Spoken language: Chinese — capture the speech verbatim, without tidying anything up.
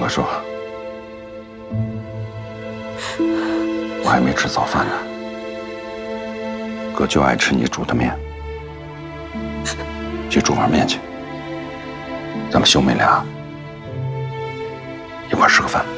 哥说，我还没吃早饭呢，哥就爱吃你煮的面，去煮碗面去，咱们兄妹俩一块儿吃个饭。